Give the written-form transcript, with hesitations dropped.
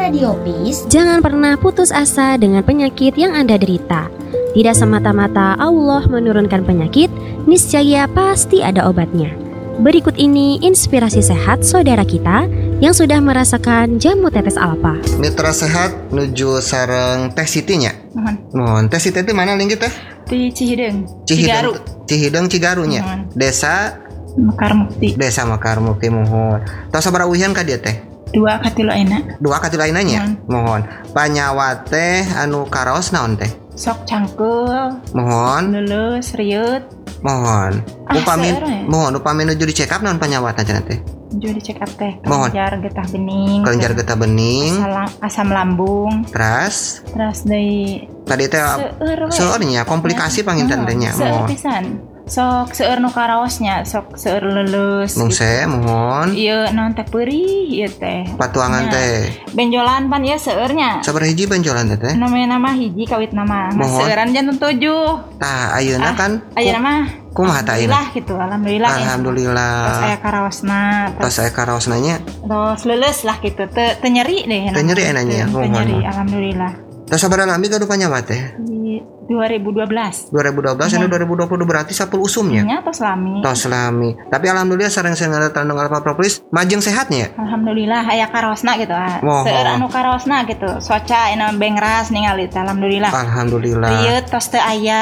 Radio Peace, Jangan pernah putus asa dengan penyakit yang Anda derita. Tidak semata-mata Allah menurunkan penyakit, niscaya pasti ada obatnya. Berikut ini inspirasi sehat saudara kita yang sudah merasakan jamu tetes alpa. Mitra sehat nuju sareng Teh Siti nya. Mohon Teh Siti itu mana linggih teh? Di Cihideng. Cihideng Cigarunya. Desa Mekar Mukti. Desa Mekar Mukti mohon. Tos sabaraha uhian ka dieu teh? 2 katilu ayeuna. 2 katilu ayeuna nya. Mohon. Panyawa teh anu karaos naon teh? Sok cangkeul. Mohon. Leuleus rieut. Mohon. Upami nuju di check up naon panyawatna cenah teh? Nuju di check up teh. Mohon. Kelenjar getah bening. Kelenjar getah bening. Asam lambung. Terus Deui tadi teh seueurnya komplikasi panginten teh nya. Seueur pisan. Sok seueur nu karaosnya, sok seueur leuleus. Mungse mohon. Ieu naon teh peurih ieu teh. Patuangan teh. Benjolan pan ieu seueurnya. Sabaraha hiji benjolan teh? Nama hiji kawit nama. Seueuran janten 7. Tah ayeuna kan ayeuna mah kumaha tah ayeuna? Gitu, alhamdulillah. Alhamdulillah. Tos aya karaosna. Tos aya karaosna nya. Tos leuleus lah gitu. Teu nyeri deh. Teu nyeri enanya. Teu nyeri, alhamdulillah. Tos sabaraha lami gaduh panyawa teh? 2012 ini 2020 berarti 10 usumnya. Nya tos lami. Tapi alhamdulillah sareng tandung alfa propolis majeng sehatnya. Alhamdulillah aya karosna gitu. Seueur anu karosna gitu. Soca ina bengras ningali alhamdulillah. Alhamdulillah. Ieu tos teu aya